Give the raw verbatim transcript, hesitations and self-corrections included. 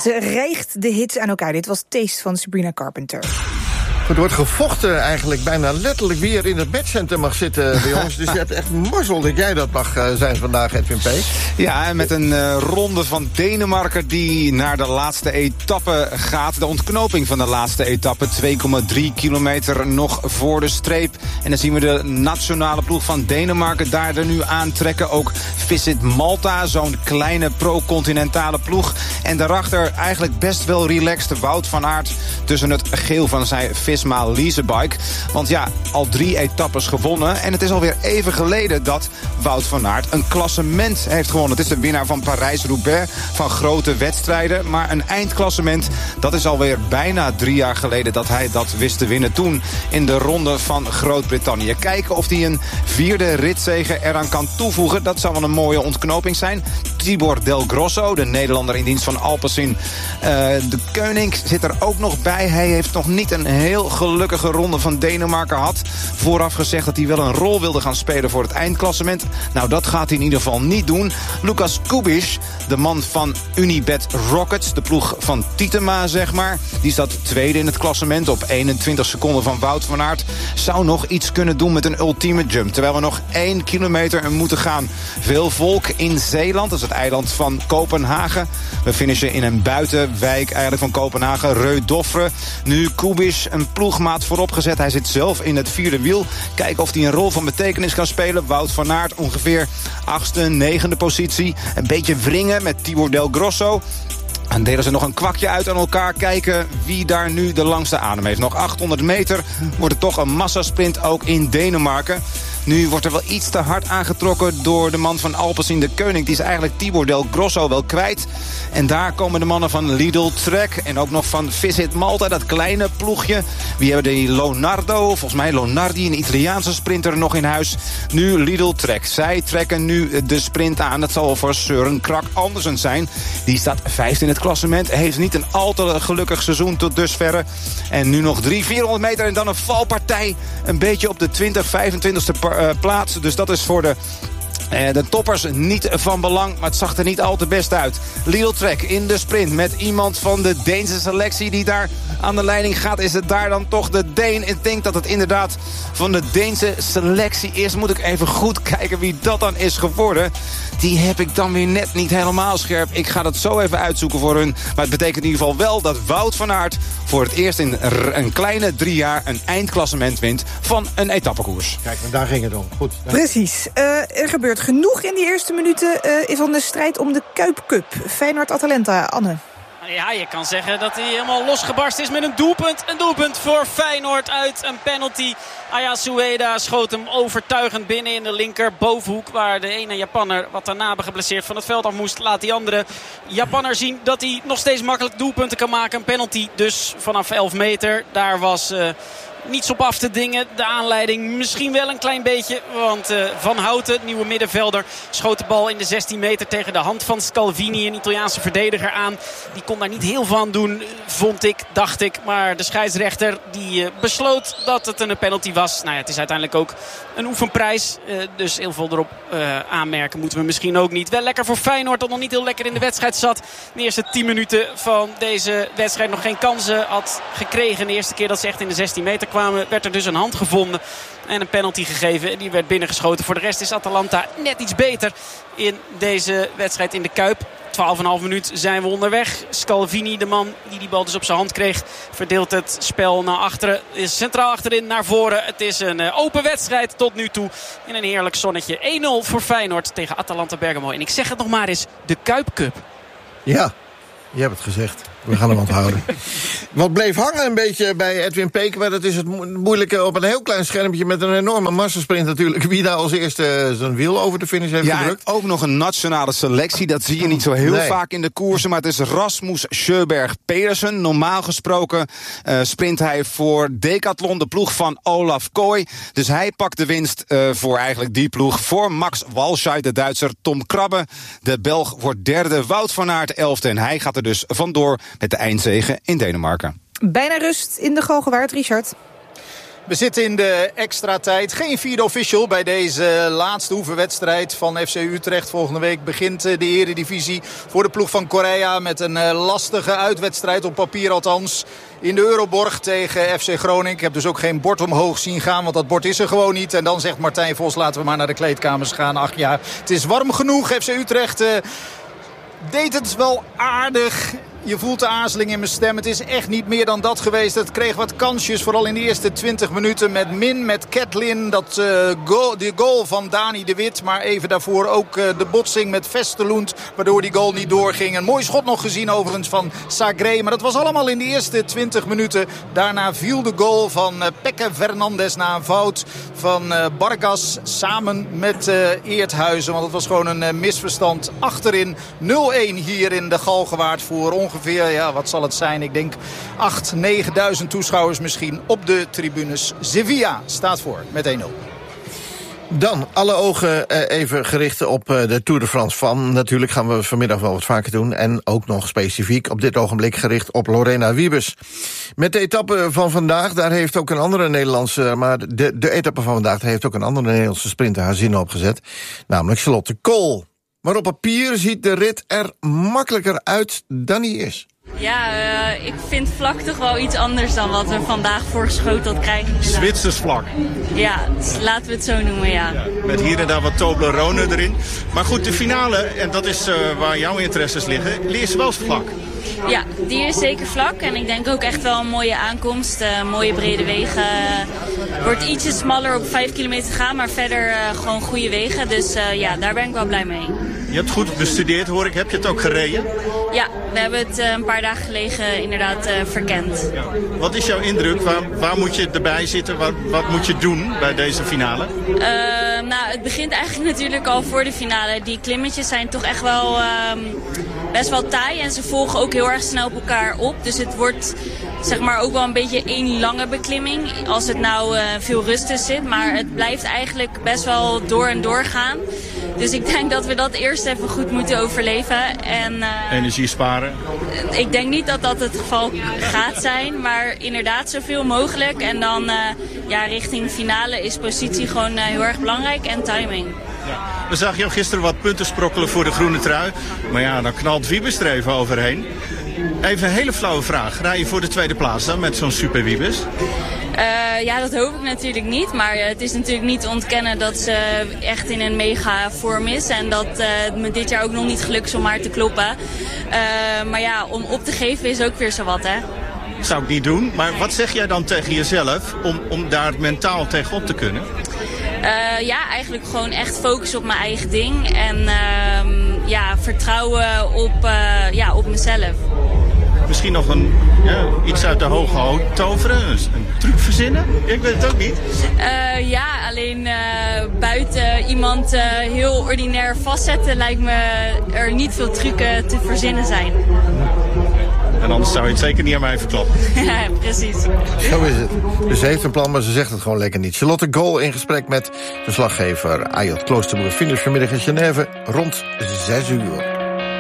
Ze rijgt de hits aan elkaar. Dit was Taste van Sabrina Carpenter. Het wordt gevochten eigenlijk bijna letterlijk wie er in het matchcenter mag zitten bij ons. Dus je hebt echt mazzel dat jij dat mag uh, zijn vandaag, Edwin Peek. Ja, en met een uh, ronde van Denemarken die naar de laatste etappe gaat. De ontknoping van de laatste etappe, twee komma drie kilometer nog voor de streep. En dan zien we de nationale ploeg van Denemarken daar er nu aantrekken. Ook Visit Malta, zo'n kleine pro-continentale ploeg. En daarachter eigenlijk best wel relaxed Wout van Aert tussen het geel van zijn Visma Leasebike. Want ja, al drie etappes gewonnen. En het is alweer even geleden dat Wout van Aert een klassement heeft gewonnen. Het is de winnaar van Parijs-Roubaix, van grote wedstrijden. Maar een eindklassement, dat is alweer bijna drie jaar geleden dat hij dat wist te winnen. Toen in de ronde van Groot-Brittannië. Kijken of hij een vierde ritzege eraan kan toevoegen. Dat zou wel een mooie ontknoping zijn. Tibor Del Grosso, de Nederlander in dienst van Alpecin. Uh, de Koning zit er ook nog bij. Hij heeft nog niet een heel gelukkige ronde van Denemarken gehad. Vooraf gezegd dat hij wel een rol wilde gaan spelen voor het eindklassement. Nou, dat gaat hij in ieder geval niet doen. Lukas Kubiš, de man van Unibet Rockets, de ploeg van Tietema, zeg maar. Die staat tweede in het klassement op eenentwintig seconden van Wout van Aert. Zou nog iets kunnen doen met een ultieme jump. Terwijl we nog één kilometer moeten gaan. Veel volk in Zeeland, dat is het eiland van Kopenhagen. We finishen in een buitenwijk eigenlijk van Kopenhagen, Rødovre. Nu Kubiš, een ploegmaat voorop gezet. Hij zit zelf in het vierde wiel. Kijken of hij een rol van betekenis kan spelen. Wout van Aert ongeveer achtste, negende positie. Een beetje wringen met Tibor Del Grosso. En delen ze nog een kwakje uit aan elkaar. Kijken wie daar nu de langste adem heeft. Nog achthonderd meter wordt het toch een massasprint ook in Denemarken. Nu wordt er wel iets te hard aangetrokken door de man van Alpecin, de Koning. Die is eigenlijk Tibor Del Grosso wel kwijt. En daar komen de mannen van Lidl Trek en ook nog van Visit Malta, dat kleine ploegje. Wie hebben die Leonardo, volgens mij Lonardi, een Italiaanse sprinter nog in huis. Nu Lidl Trek. Zij trekken nu de sprint aan. Dat zal voor Søren Kragh Andersen zijn. Die staat vijfde in het klassement. Heeft niet een al te gelukkig seizoen tot dusverre. En nu nog drie, vierhonderd meter en dan een valpartij. Een beetje op de twintig, vijfentwintigste plaats. Dus dat is voor de Uh, de toppers niet van belang, maar het zag er niet al te best uit. Lidl Trek in de sprint met iemand van de Deense selectie die daar aan de leiding gaat. Is het daar dan toch de Deen? Ik denk dat het inderdaad van de Deense selectie is. Moet ik even goed kijken wie dat dan is geworden. Die heb ik dan weer net niet helemaal scherp. Ik ga dat zo even uitzoeken voor hun. Maar het betekent in ieder geval wel dat Wout van Aert voor het eerst in een kleine drie jaar een eindklassement wint van een etappekoers. Kijk, en daar ging het om. Goed. Precies. Uh, er gebeurt genoeg in die eerste minuten uh, van de strijd om de Kuip Cup. Feyenoord-Atalanta, Anne. Ja, je kan zeggen dat hij helemaal losgebarst is met een doelpunt. Een doelpunt voor Feyenoord uit een penalty. Aya Sueda schoot hem overtuigend binnen in de linker bovenhoek, waar de ene Japanner wat daarna geblesseerd van het veld af moest. Laat die andere Japanner zien dat hij nog steeds makkelijk doelpunten kan maken. Een penalty dus vanaf elf meter. Daar was Uh, niets op af te dingen. De aanleiding misschien wel een klein beetje. Want uh, Van Houten, nieuwe middenvelder, schoot de bal in de zestien meter tegen de hand van Scalvini, een Italiaanse verdediger, aan. Die kon daar niet heel veel aan doen, vond ik, dacht ik. Maar de scheidsrechter die uh, besloot dat het een penalty was. Nou ja, het is uiteindelijk ook een oefenprijs. Uh, dus heel veel erop uh, aanmerken moeten we misschien ook niet. Wel lekker voor Feyenoord dat nog niet heel lekker in de wedstrijd zat. De eerste tien minuten van deze wedstrijd nog geen kansen had gekregen. De eerste keer dat ze echt in de zestien meter kwamen, werd er dus een hand gevonden en een penalty gegeven. En die werd binnengeschoten. Voor de rest is Atalanta net iets beter in deze wedstrijd in de Kuip. twaalf komma vijf minuut zijn we onderweg. Scalvini, de man die die bal dus op zijn hand kreeg, verdeelt het spel naar achteren. Is centraal achterin naar voren. Het is een open wedstrijd tot nu toe. In een heerlijk zonnetje. één nul voor Feyenoord tegen Atalanta Bergamo. En ik zeg het nog maar eens, de Kuip Cup. Ja, je hebt het gezegd. We gaan hem onthouden. Wat bleef hangen een beetje bij Edwin Peek, maar dat is het moeilijke op een heel klein schermpje met een enorme massasprint natuurlijk. Wie daar als eerste zijn wiel over de finish heeft ja, gedrukt. Ook nog een nationale selectie. Dat zie je niet zo heel nee. vaak in de koersen. Maar het is Rasmus Sjöberg Pedersen. Normaal gesproken uh, sprint hij voor Decathlon, de ploeg van Olaf Kooi. Dus hij pakt de winst uh, voor eigenlijk die ploeg. Voor Max Walscheid, de Duitser. Tom Krabbe, de Belg, wordt derde. Wout van Aert, elfde. En hij gaat er dus vandoor met de eindzege in Denemarken. Bijna rust in de Galgenwaard, Richard. We zitten in de extra tijd. Geen vierde official bij deze laatste oefenwedstrijd van F C Utrecht. Volgende week begint de eredivisie voor de ploeg van Correa met een lastige uitwedstrijd, op papier althans, in de Euroborg tegen F C Groningen. Ik heb dus ook geen bord omhoog zien gaan, want dat bord is er gewoon niet. En dan zegt Martijn Vos, laten we maar naar de kleedkamers gaan. Ach ja, het is warm genoeg. F C Utrecht uh, deed het wel aardig. Je voelt de aarzeling in mijn stem. Het is echt niet meer dan dat geweest. Het kreeg wat kansjes, vooral in de eerste twintig minuten met Min, met Ketlin. Dat uh, goal, die goal van Dani de Wit. Maar even daarvoor ook uh, de botsing met Vesterloend, waardoor die goal niet doorging. Een mooi schot nog gezien overigens van Sagré. Maar dat was allemaal in de eerste twintig minuten. Daarna viel de goal van uh, Peke Fernandes na een fout van uh, Bargas samen met uh, Eerthuizen. Want het was gewoon een uh, misverstand achterin. nul-een hier in de Galgenwaard voor ongeveer... Ongeveer, ja, wat zal het zijn? Ik denk acht, negenduizend toeschouwers misschien op de tribunes. Sevilla staat voor met één nul. Dan alle ogen eh, even gericht op eh, de Tour de France van. Natuurlijk gaan we vanmiddag wel wat vaker doen. En ook nog specifiek op dit ogenblik gericht op Lorena Wiebes. Met de etappe van vandaag, daar heeft ook een andere Nederlandse... maar de, de etappe van vandaag, daar heeft ook een andere Nederlandse sprinter haar zinnen opgezet. Namelijk Charlotte Kool. Maar op papier ziet de rit er makkelijker uit dan die is. Ja, uh, ik vind vlak toch wel iets anders dan wat we vandaag voorgeschoteld krijgen. Zwitsers vlak. Ja, dus laten we het zo noemen, ja. ja. Met hier en daar wat Toblerone erin. Maar goed, de finale, en dat is uh, waar jouw interesses liggen, is wel vlak. Ja, die is zeker vlak. En ik denk ook echt wel een mooie aankomst. Uh, mooie brede wegen. Uh, wordt ietsje smaller op vijf kilometer gaan, maar verder uh, gewoon goede wegen. Dus uh, ja, daar ben ik wel blij mee. Je hebt goed bestudeerd, hoor ik. Heb je het ook gereden? Ja, we hebben het uh, een paar dagen geleden inderdaad uh, verkend. Ja. Wat is jouw indruk? Waar, waar moet je erbij zitten? Wat, wat moet je doen bij deze finale? Uh, nou, het begint eigenlijk natuurlijk al voor de finale. Die klimmetjes zijn toch echt wel uh, best wel taai. En ze volgen ook heel erg snel op elkaar op. Dus het wordt zeg maar ook wel een beetje één lange beklimming. Als het nou uh, veel rust in zit. Maar het blijft eigenlijk best wel door en door gaan. Dus ik denk dat we dat eerst even goed moeten overleven. En, uh, energie sparen? Ik denk niet dat dat het geval gaat zijn. Maar inderdaad zoveel mogelijk. En dan uh, ja, richting finale is positie gewoon uh, heel erg belangrijk. En timing. Ja. We zagen jou gisteren wat punten sprokkelen voor de groene trui. Maar ja, dan knalt Wiebes er even overheen. Even een hele flauwe vraag. Rij je voor de tweede plaats dan met zo'n super Wiebes? Uh, ja, dat hoop ik natuurlijk niet. Maar uh, het is natuurlijk niet te ontkennen dat ze echt in een mega vorm is. En dat uh, het me dit jaar ook nog niet gelukt is om haar te kloppen. Uh, maar ja, om op te geven is ook weer zo wat, hè. Zou ik niet doen. Maar wat zeg jij dan tegen jezelf om, om daar mentaal tegenop te kunnen? Uh, ja, eigenlijk gewoon echt focussen op mijn eigen ding. En uh, ja, vertrouwen op, uh, ja, op mezelf. Misschien nog een, ja, iets uit de hoge hoed toveren, een, een truc verzinnen? Ik weet het ook niet. Uh, ja, alleen uh, buiten iemand uh, heel ordinair vastzetten lijkt me er niet veel trucken te verzinnen zijn. En anders zou je het zeker niet aan mij verklappen. Ja, precies. Zo is het. Dus ze heeft een plan, maar ze zegt het gewoon lekker niet. Charlotte Kool in gesprek met verslaggever Ayot Kloosterboer. Finish vanmiddag in Genève rond zes uur.